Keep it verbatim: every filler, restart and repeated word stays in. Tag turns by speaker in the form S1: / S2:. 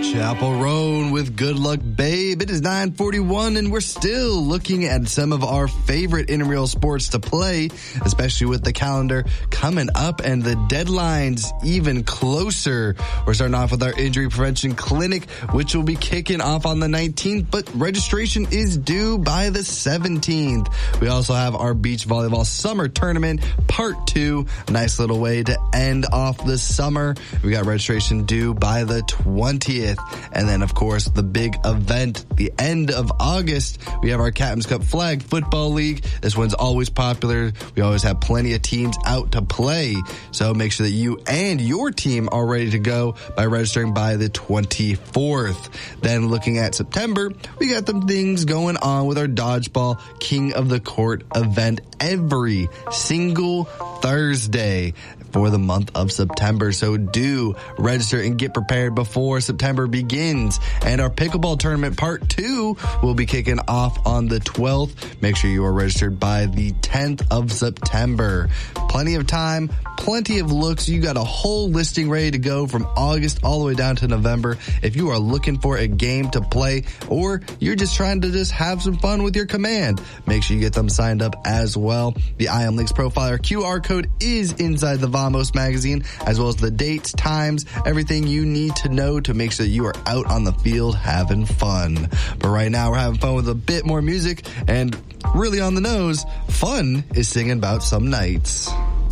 S1: Chappell Roan with Good Luck Babe. It is nine forty-one and we're still looking at some of our favorite intramural sports to play, especially with the calendar coming up and the deadlines even closer. We're starting off with our injury prevention clinic, which will be kicking off on the nineteenth, but registration is due by the seventeenth. We also have our beach volleyball summer tournament part two. A nice little way to end off the summer. We got registration due by the twentieth. And then, of course, the big event, the end of August, we have our Captain's Cup Flag Football League. This one's always popular. We always have plenty of teams out to play. So make sure that you and your team are ready to go by registering by the twenty-fourth. Then looking at September, we got some things going on with our Dodgeball King of the Court event every single Thursday for the month of September. So do register and get prepared before September begins. And our pickleball tournament part two will be kicking off on the twelfth. Make sure you are registered by the tenth of September. Plenty of time, plenty of looks. You got a whole listing ready to go from August all the way down to November. If you are looking for a game to play or you're just trying to just have some fun with your command, make sure you get them signed up as well. The I M Links Profiler Q R code is inside the Vamos magazine, as well as the dates, times, everything you need to know to make sure that you are out on the field having fun. But right now we're having fun with a bit more music, and really on the nose, fun is singing about some nights.